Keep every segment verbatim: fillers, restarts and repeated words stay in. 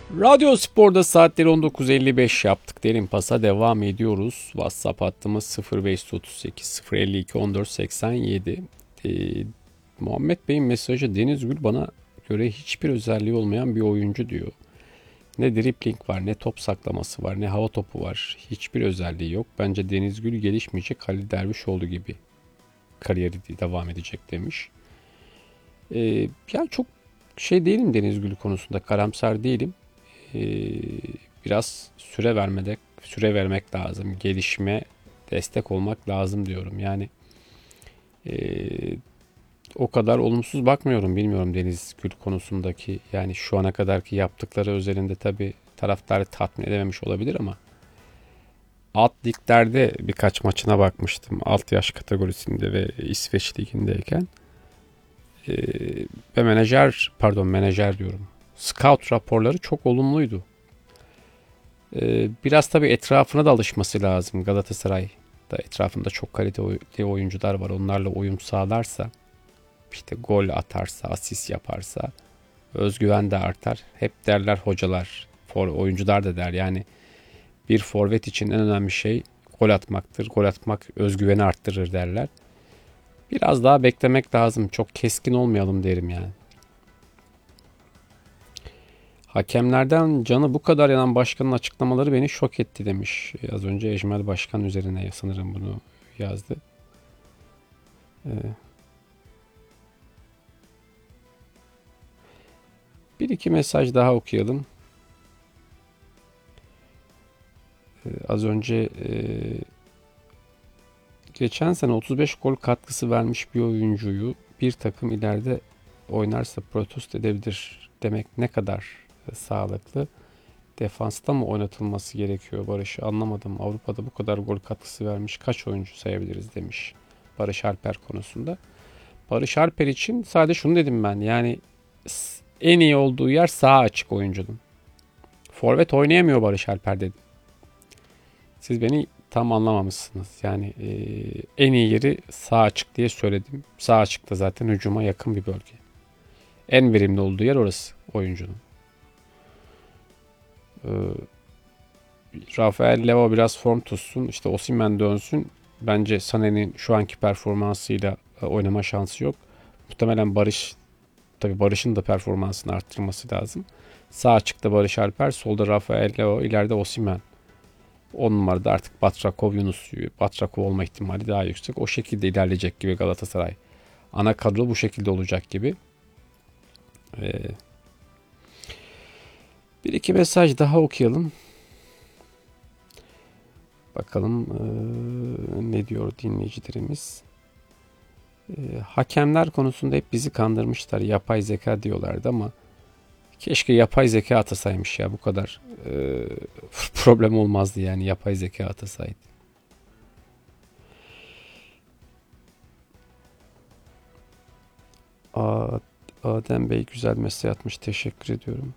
Radyo Spor'da saatleri on dokuz elli beş yaptık. Derin Pas'a devam ediyoruz. WhatsApp hattımız sıfır beş otuz sekiz sıfır elli iki on dört seksen yedi. Ee, Muhammed Bey'in mesajı Deniz Gül bana göre hiçbir özelliği olmayan bir oyuncu diyor. Ne dribling var, ne top saklaması var, ne hava topu var. Hiçbir özelliği yok. Bence Deniz Gül gelişmeyecek, Halil Dervişoğlu gibi kariyeri devam edecek demiş. Ee, yani çok şey değilim Deniz Gül konusunda, karamsar değilim. Ee, Biraz süre vermede süre vermek lazım. Gelişime destek olmak lazım diyorum. Yani ee, o kadar olumsuz bakmıyorum. Bilmiyorum Deniz Gül konusundaki, yani şu ana kadarki yaptıkları özelinde tabii taraftarı tatmin edememiş olabilir ama alt liglerde birkaç maçına bakmıştım. Alt yaş kategorisinde ve İsveç ligindeyken. Ee, Ve menajer, pardon menajer diyorum. Scout raporları çok olumluydu. Ee, biraz tabii etrafına da alışması lazım. Galatasaray'da etrafında çok kaliteli oyuncular var. Onlarla uyum sağlarsa, işte gol atarsa, asist yaparsa özgüven de artar. Hep derler hocalar, for, oyuncular da der. Yani bir forvet için en önemli şey gol atmaktır. Gol atmak özgüveni arttırır derler. Biraz daha beklemek lazım. Çok keskin olmayalım derim yani. Hakemlerden canı bu kadar yanan başkanın açıklamaları beni şok etti demiş. Az önce Ejmer Başkan üzerine sanırım bunu yazdı. Ee, Bir iki mesaj daha okuyalım. Ee, az önce e, geçen sene otuz beş gol katkısı vermiş bir oyuncuyu bir takım ileride oynarsa protesto edebilir demek ne kadar e, sağlıklı? Defansta mı oynatılması gerekiyor Barış'ı, anlamadım. Avrupa'da bu kadar gol katkısı vermiş kaç oyuncu sayabiliriz demiş Barış Alper konusunda. Barış Alper için sadece şunu dedim ben. Yani en iyi olduğu yer sağ açık oyuncunun. Forvet oynayamıyor Barış Alper dedim. Siz beni tam anlamamışsınız. Yani e, en iyi yeri sağ açık diye söyledim. Sağ açıkta zaten hücuma yakın bir bölge. En verimli olduğu yer orası oyuncunun. Ee, Rafael Leao biraz form tutsun. İşte Osimhen dönsün. Bence Sané'nin şu anki performansıyla e, oynama şansı yok. Muhtemelen Barış, tabii Barış'ın da performansını arttırması lazım. Sağ açıkta Barış Alper, solda Rafael Leao, ileride Osimhen. on numarada artık Batrakov, Yunus. Batrakov olma ihtimali daha yüksek. O şekilde ilerleyecek gibi Galatasaray. Ana kadro bu şekilde olacak gibi. Ee, Bir iki mesaj daha okuyalım. Bakalım ee, ne diyor dinleyicilerimiz. Ee, hakemler konusunda hep bizi kandırmışlar. Yapay zeka diyorlardı ama keşke yapay zeka atasaymış ya. Bu kadar e, problem olmazdı yani yapay zeka atasaydı. Aa, Adem Bey güzel mesaj atmış. Teşekkür ediyorum.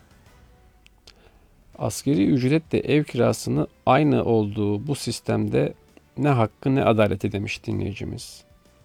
Asgari ücretle ev kirasını aynı olduğu bu sistemde ne hakkı ne adaleti demiş dinleyicimiz.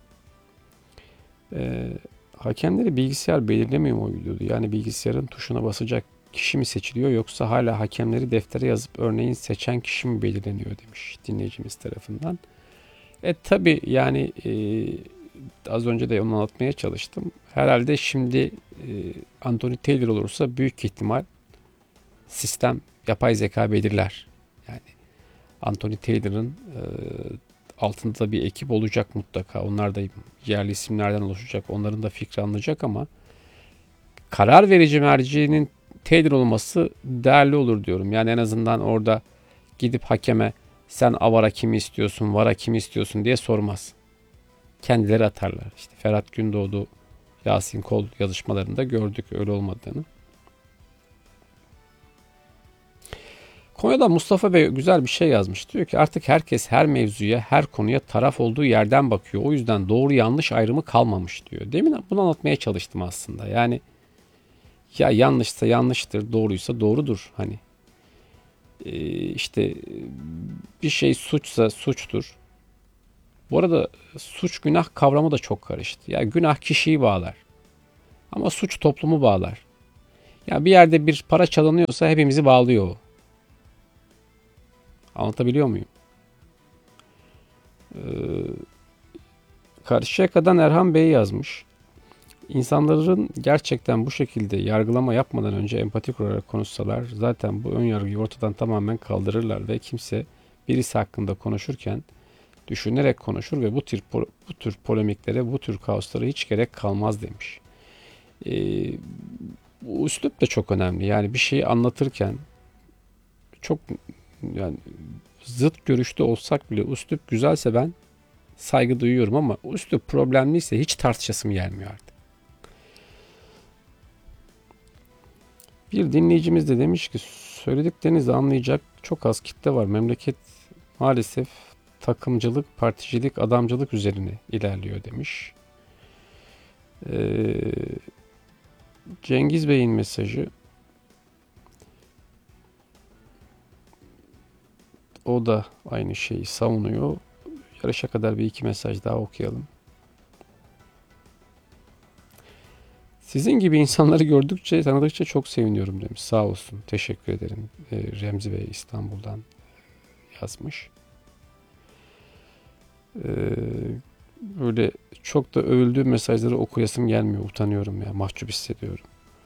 Ee, Hakemleri bilgisayar belirlemiyor mu videoda? Yani bilgisayarın tuşuna basacak kişi mi seçiliyor yoksa hala hakemleri deftere yazıp örneğin seçen kişi mi belirleniyor demiş dinleyicimiz tarafından. E tabi yani e, az önce de onu anlatmaya çalıştım. Herhalde şimdi e, Anthony Taylor olursa büyük ihtimal sistem yapay zeka belirler. Yani Anthony Taylor'ın e, altında da bir ekip olacak mutlaka. Onlar da yerli isimlerden oluşacak. Onların da fikri alınacak ama karar verici mercinin Taylor olması değerli olur diyorum. Yani en azından orada gidip hakeme sen avara kimi istiyorsun, vara kimi istiyorsun diye sormaz. Kendileri atarlar. İşte Ferhat Gündoğdu, Yasin Kol yazışmalarında gördük öyle olmadığını. Konya'da Mustafa Bey güzel bir şey yazmış. Diyor ki artık herkes her mevzuya, her konuya taraf olduğu yerden bakıyor. O yüzden doğru yanlış ayrımı kalmamış diyor. Demin bunu anlatmaya çalıştım aslında. Yani ya yanlışsa yanlıştır, doğruysa doğrudur. Hani e, işte bir şey suçsa suçtur. Bu arada suç günah kavramı da çok karıştı. Ya günah kişiyi bağlar ama suç toplumu bağlar. Ya bir yerde bir para çalınıyorsa hepimizi bağlıyor o. Anlatabiliyor muyum? Ee, Karşıyaka'dan Erhan Bey yazmış. İnsanların gerçekten bu şekilde yargılama yapmadan önce empati kurarak konuşsalar zaten bu ön yargıyı ortadan tamamen kaldırırlar ve kimse birisi hakkında konuşurken düşünerek konuşur ve bu tür bu tür polemiklere, bu tür kaoslara hiç gerek kalmaz demiş. Ee, Bu üslup da çok önemli. Yani bir şeyi anlatırken çok, yani zıt görüşte olsak bile üslup güzelse ben saygı duyuyorum ama üslup problemliyse hiç tartışasım gelmiyor artık. Bir dinleyicimiz de demiş ki söylediklerinizi anlayacak çok az kitle var. Memleket maalesef takımcılık, particilik, adamcılık üzerine ilerliyor demiş. Ee, Cengiz Bey'in mesajı. O da aynı şeyi savunuyor. Yarışa kadar bir iki mesaj daha okuyalım. Sizin gibi insanları gördükçe, tanıdıkça çok seviniyorum demiş. Sağ olsun. Teşekkür ederim. Ee, Remzi Bey İstanbul'dan yazmış. Ee, böyle çok da övüldüğüm mesajları okuyasım gelmiyor. Utanıyorum ya. Mahcup hissediyorum.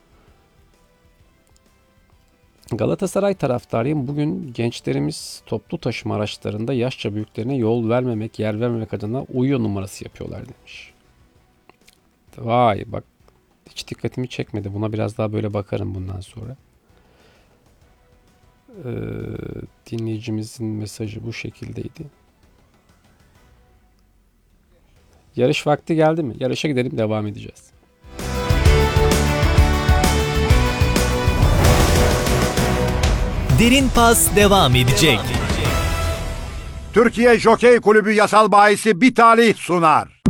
Galatasaray taraftarıyım. Bugün gençlerimiz toplu taşıma araçlarında yaşça büyüklerine yol vermemek, yer vermemek adına uyuyor numarası yapıyorlar demiş. Vay bak, hiç dikkatimi çekmedi. Buna biraz daha böyle bakarım bundan sonra. Ee, dinleyicimizin mesajı bu şekildeydi. Yarış vakti geldi mi? Yarışa gidelim, devam edeceğiz. Derin Pas devam edecek. Türkiye Jokey Kulübü yasal bahisi bir talih sunar.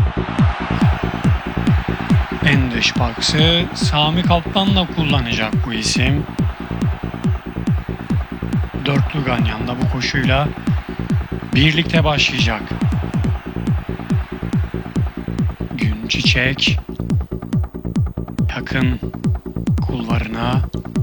En dış baksı Sami Kaptan'la kullanacak bu isim. Dörtlü ganyanla bu koşuyla birlikte başlayacak. Gün Çiçek yakın kulvarına